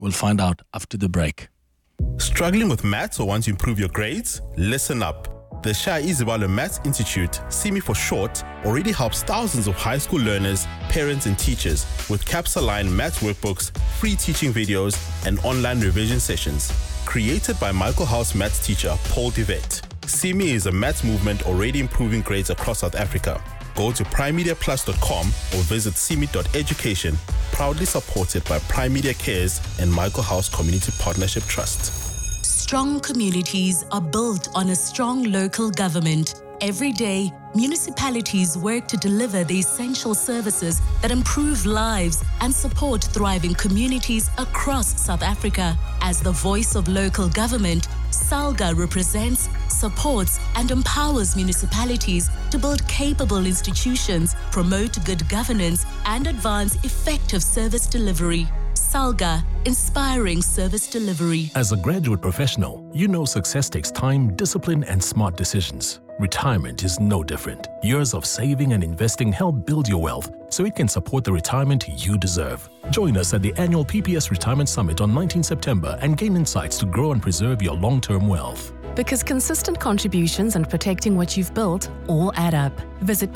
We'll find out after the break. Struggling with maths or want to improve your grades? Listen up. The Shah Izabalo Maths Institute, SIMI for short, already helps thousands of high school learners, parents and teachers with CAPS-aligned maths workbooks, free teaching videos and online revision sessions. Created by Michael House maths teacher Paul Devet, SIMI is a maths movement already improving grades across South Africa. Go to primemediaplus.com or visit simi.education, proudly supported by Prime Media Cares and Michael House Community Partnership Trust. Strong communities are built on a strong local government. Every day, municipalities work to deliver the essential services that improve lives and support thriving communities across South Africa. As the voice of local government, SALGA represents, supports, and empowers municipalities to build capable institutions, promote good governance, and advance effective service delivery. SALGA, inspiring service delivery. As a graduate professional, you know success takes time, discipline, and smart decisions. Retirement is no different. Years of saving and investing help build your wealth so it can support the retirement you deserve. Join us at the annual PPS Retirement Summit on 19 September and gain insights to grow and preserve your long-term wealth. Because consistent contributions and protecting what you've built all add up. Visit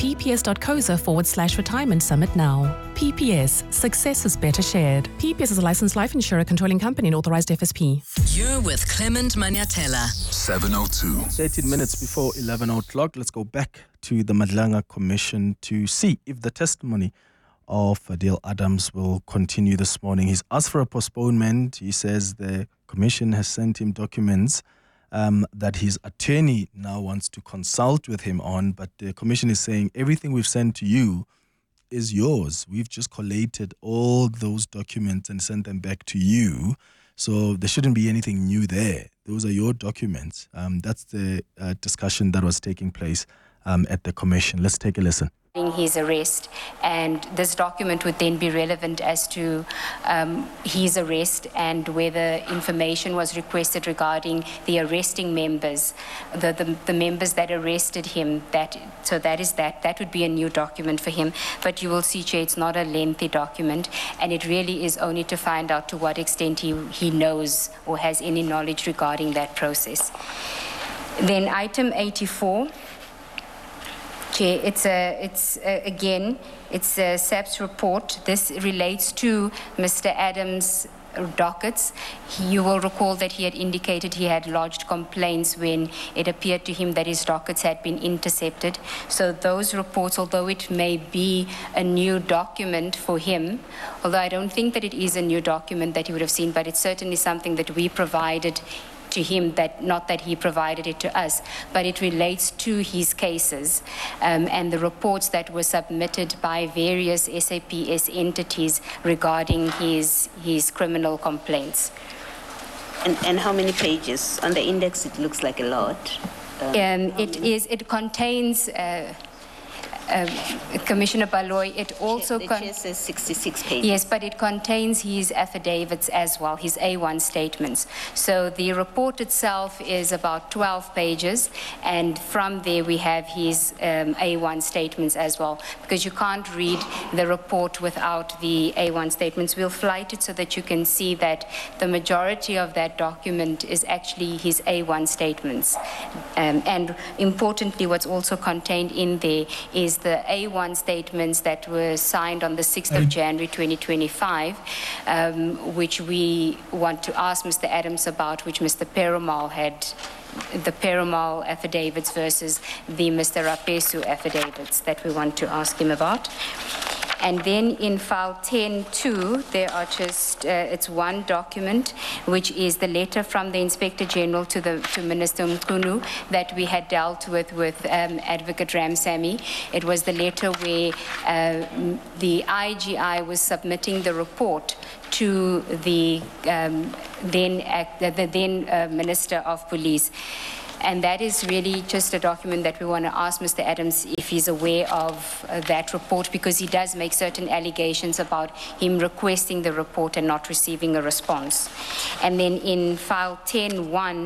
pps.coza/retirement summit now. PPS, success is better shared. PPS is a licensed life insurer controlling company and authorized FSP. You're with Clement Manyatela. 7:02. 13 minutes before 11 o'clock, let's go back to the Madlanga Commission to see if the testimony of Fadil Adams will continue this morning. He's asked for a postponement. He says the commission has sent him documents that his attorney now wants to consult with him on, but the commission is saying everything we've sent to you is yours. We've just collated all those documents and sent them back to you, so there shouldn't be anything new there. Those are your documents. That's the discussion that was taking place at the commission. Let's take a listen. His arrest, and this document would then be relevant as to his arrest and whether information was requested regarding the arresting members, the members that arrested him. That would be a new document for him. But you will see, Chair, it's not a lengthy document, and it really is only to find out to what extent he knows or has any knowledge regarding that process. Then item 84. Chair, it's a SAPS report. This relates to Mr. Adams' dockets. You will recall that he had indicated he had lodged complaints when it appeared to him that his dockets had been intercepted. So those reports, although it may be a new document for him, although I don't think that it is a new document that he would have seen, but it's certainly something that we provided to him, that not that he provided it to us, but it relates to his cases and the reports that were submitted by various SAPS entities regarding his criminal complaints. And how many pages? On the index it looks like a lot. It contains Commissioner Baloy, it also the chair says 66 pages. Yes, but it contains his affidavits as well, his A1 statements. So the report itself is about 12 pages, and from there we have his A1 statements as well, because you can't read the report without the A1 statements. We'll flight it so that you can see that the majority of that document is actually his A1 statements. And importantly, what's also contained in there is the A1 statements that were signed on the 6th of January 2025, which we want to ask Mr. Adams about, which Mr. Perumal had, the Perumal affidavits versus the Mr. Rapesu affidavits that we want to ask him about. And then in file 10-2, there are just, it's one document, which is the letter from the Inspector General to Minister Mkhunu that we had dealt with Advocate Ramsamy. It was the letter where the IGI was submitting the report to the then Minister of Police. And that is really just a document that we want to ask Mr. Adams if he's aware of that report, because he does make certain allegations about him requesting the report and not receiving a response. And then in file 10-1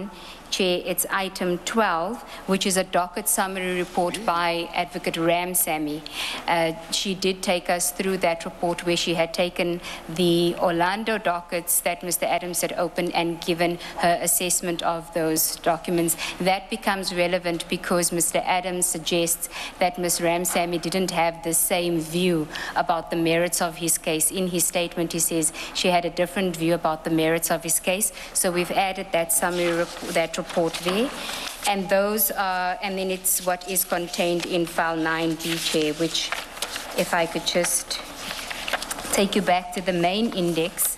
Chair, it's item 12, which is a docket summary report by Advocate Ramsamy. She did take us through that report where she had taken the Orlando dockets that Mr. Adams had opened and given her assessment of those documents. That becomes relevant because Mr. Adams suggests that Ms. Ramsamy didn't have the same view about the merits of his case. In his statement, he says she had a different view about the merits of his case. So we've added that summary, that report there. And those are, and then it's what is contained in file 9B, Chair, which, if I could just take you back to the main index.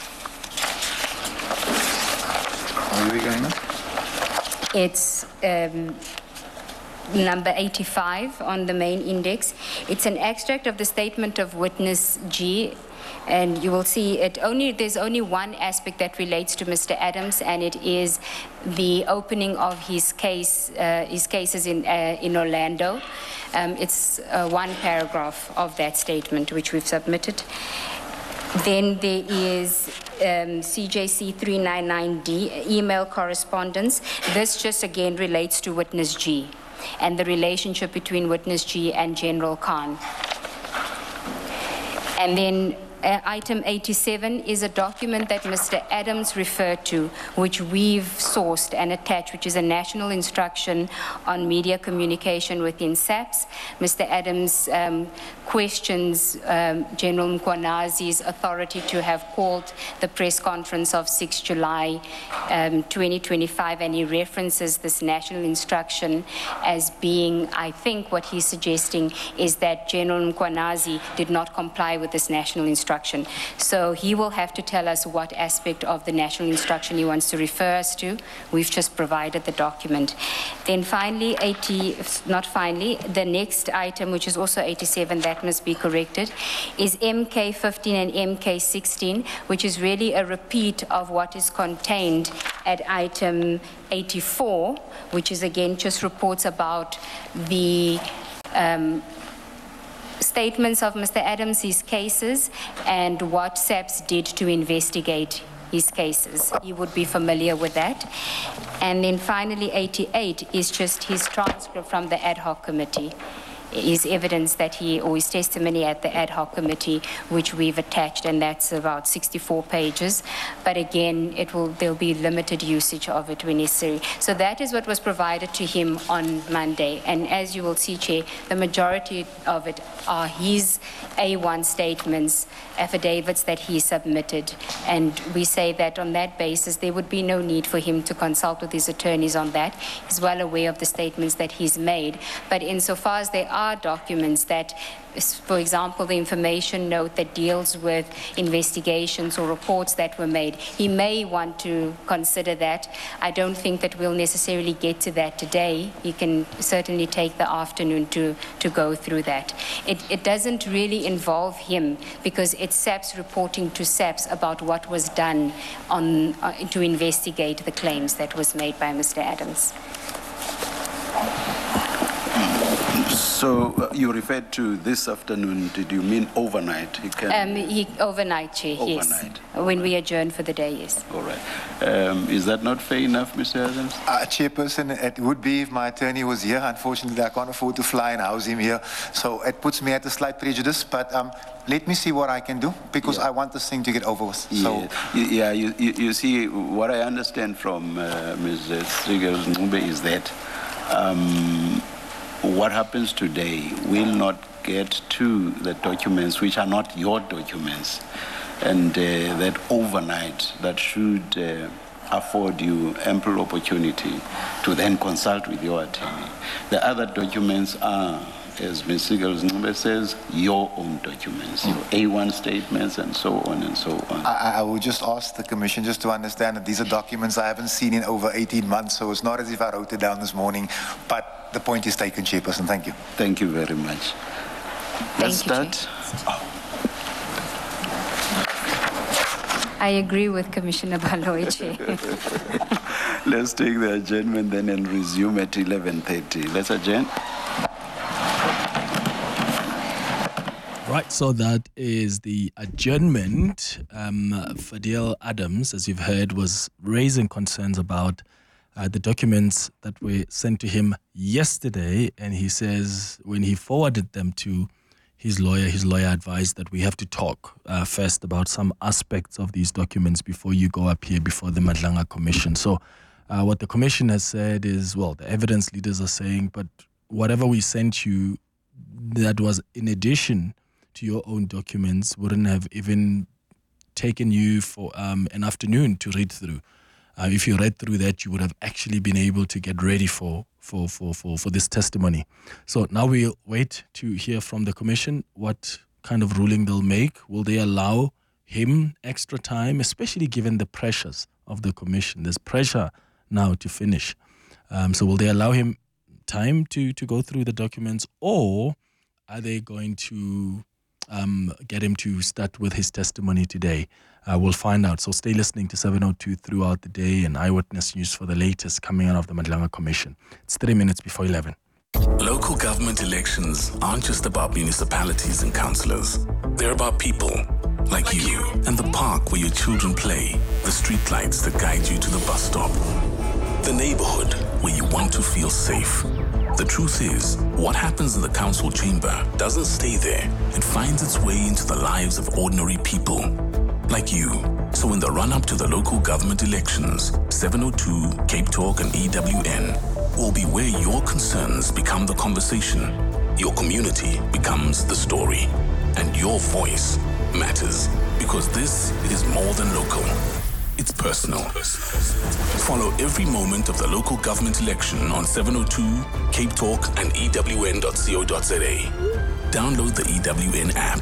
Are we going on? It's number 85 on the main index. It's an extract of the statement of witness G, and you will see there's only one aspect that relates to Mr. Adams, and it is the opening of his cases in Orlando. It's one paragraph of that statement which we've submitted. Then there is CJC 399D, email correspondence. This just again relates to witness G and the relationship between witness G and General Khan. And then item 87 is a document that Mr. Adams referred to, which we've sourced and attached, which is a national instruction on media communication within SAPS. Mr. Adams questions General Mkwanazi's authority to have called the press conference of 6 July 2025, and he references this national instruction as being, I think what he's suggesting is that General Mkwanazi did not comply with this national instruction. So he will have to tell us what aspect of the national instruction he wants to refer us to. We've just provided the document. Then finally, the next item, which is also 87, that must be corrected, is MK15 and MK16, which is really a repeat of what is contained at item 84, which is again just reports about the statements of Mr. Adams, his cases, and what SAPS did to investigate his cases. You would be familiar with that. And then finally, 88 is just his transcript from the ad hoc committee. Is evidence that or his testimony at the ad hoc committee, which we've attached, and that's about 64 pages. But again, there'll be limited usage of it when necessary. So that is what was provided to him on Monday. And as you will see, Chair, the majority of it are his A1 statements, affidavits that he submitted. And we say that on that basis, there would be no need for him to consult with his attorneys on that. He's well aware of the statements that he's made. But insofar as there are documents that, for example, the information note that deals with investigations or reports that were made, he may want to consider that. I don't think that we'll necessarily get to that today. He can certainly take the afternoon to go through that. It doesn't really involve him because it's SAPS reporting to SAPS about what was done to investigate the claims that was made by Mr. Adams. So you referred to this afternoon. Did you mean overnight? Overnight, Chair, overnight. Yes. When we adjourn for the day, yes. All right. Is that not fair enough, Mr. Adams? Chairperson, it would be if my attorney was here. Unfortunately, I can't afford to fly and house him here. So it puts me at a slight prejudice, but let me see what I can do because I want this thing to get over with. So, you see, what I understand from Ms. Strigels-Ncube is that what happens today will not get to the documents which are not your documents, and that overnight that should afford you ample opportunity to then consult with your attorney. The other documents are, as Ms. Strigels-Ncube says, your own documents, your A1 statements, and so on and so on. I will just ask the Commission just to understand that these are documents I haven't seen in over 18 months, so it's not as if I wrote it down this morning, but the point is taken, Chairperson. Thank you. Thank you very much. Let's start. I agree with Commissioner Baloyi, Chair. Let's take the adjournment then and resume at 11:30. Let's adjourn. Right, so that is the adjournment. Fadil Adams, as you've heard, was raising concerns about the documents that were sent to him yesterday, and he says when he forwarded them to his lawyer advised that we have to talk first about some aspects of these documents before you go up here before the Madlanga Commission. So what the commission has said is, well, the evidence leaders are saying, but whatever we sent you that was in addition to your own documents wouldn't have even taken you for an afternoon to read through. If you read through that, you would have actually been able to get ready for this testimony. So now we'll wait to hear from the commission what kind of ruling they'll make. Will they allow him extra time, especially given the pressures of the commission? There's pressure now to finish. So will they allow him time to go through the documents, or are they going to get him to start with his testimony today? We'll find out. So stay listening to 702 throughout the day and Eyewitness News for the latest coming out of the Madlanga Commission. It's 3 minutes before 11. Local government elections aren't just about municipalities and councillors. They're about people like you and the park where your children play, the street lights that guide you to the bus stop, the neighborhood where you want to feel safe. The truth is, what happens in the council chamber doesn't stay there. It finds its way into the lives of ordinary people like you. So in the run-up to the local government elections, 702, Cape Talk and EWN will be where your concerns become the conversation, your community becomes the story, and your voice matters, because this is more than local. It's personal. Follow every moment of the local government election on 702, Cape Talk and EWN.co.za. Download the EWN app.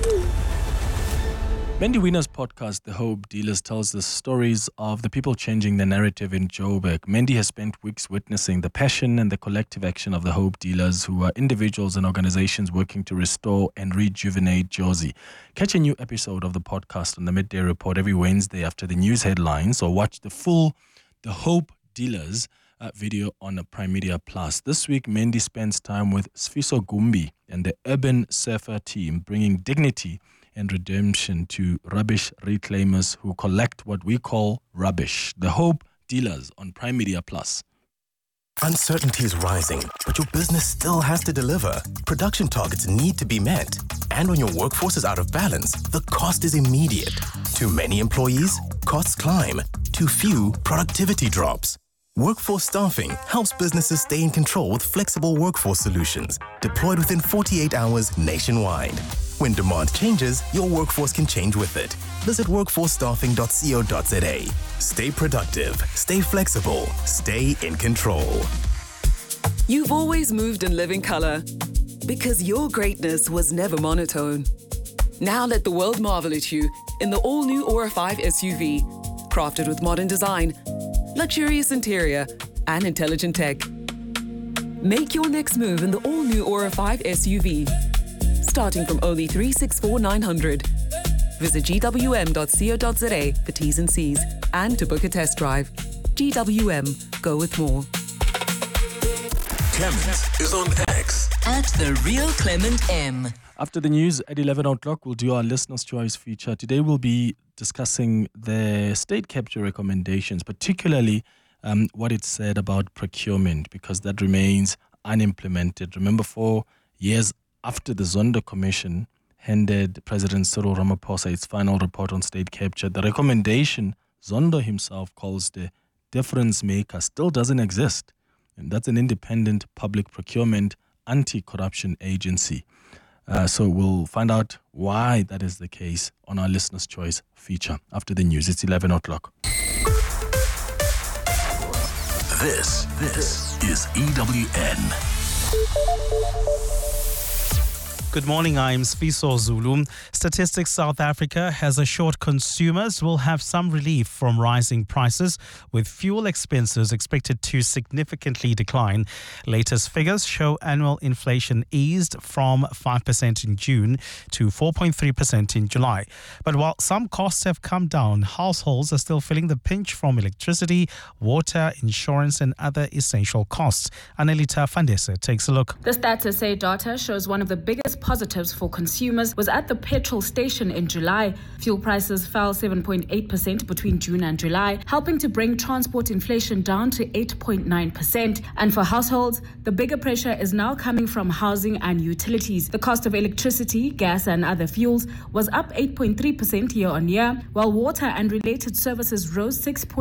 Mendy Wiener's podcast, The Hope Dealers, tells the stories of the people changing the narrative in Joburg. Mendy has spent weeks witnessing the passion and the collective action of the Hope Dealers, who are individuals and organizations working to restore and rejuvenate Jozi. Catch a new episode of the podcast on the Midday Report every Wednesday after the news headlines, or watch the full The Hope Dealers video on Prime Media Plus. This week, Mendy spends time with Sfiso Gumbi and the Urban Surfer team, bringing dignity and redemption to rubbish reclaimers who collect what we call rubbish. The Hope Dealers on Prime Media Plus. Uncertainty is rising, but your business still has to deliver. Production targets need to be met. And when your workforce is out of balance, the cost is immediate. Too many employees? Costs climb. Too few? Productivity drops. Workforce Staffing helps businesses stay in control with flexible workforce solutions, deployed within 48 hours nationwide. When demand changes, your workforce can change with it. Visit workforcestaffing.co.za. Stay productive, stay flexible, stay in control. You've always moved in living color because your greatness was never monotone. Now let the world marvel at you in the all-new Aura 5 SUV, crafted with modern design, luxurious interior, and intelligent tech. Make your next move in the all-new Aura 5 SUV, starting from only 364,900. Visit gwm.co.za for T's and C's and to book a test drive. GWM, go with more. Clement is on X At The Real Clement M. After the news at 11 o'clock, we'll do our Listener's Choice feature. Today we'll be discussing the state capture recommendations, particularly what it said about procurement, because that remains unimplemented. Remember, 4 years after the Zondo Commission handed President Cyril Ramaphosa its final report on state capture, the recommendation Zondo himself calls the difference maker still doesn't exist. And that's an independent public procurement anti-corruption agency. So we'll find out why that is the case on our Listener's Choice feature after the news. It's 11 o'clock. This is EWN. Good morning, I'm Sfiso Zulu. Statistics South Africa has assured consumers will have some relief from rising prices, with fuel expenses expected to significantly decline. Latest figures show annual inflation eased from 5% in June to 4.3% in July. But while some costs have come down, households are still feeling the pinch from electricity, water, insurance and other essential costs. Annelita Fandese takes a look. The Stats SA data shows one of the biggest positives for consumers was at the petrol station in July. Fuel prices fell 7.8% between June and July, helping to bring transport inflation down to 8.9%. And for households, the bigger pressure is now coming from housing and utilities. The cost of electricity, gas and other fuels was up 8.3% year on year, while water and related services rose 6.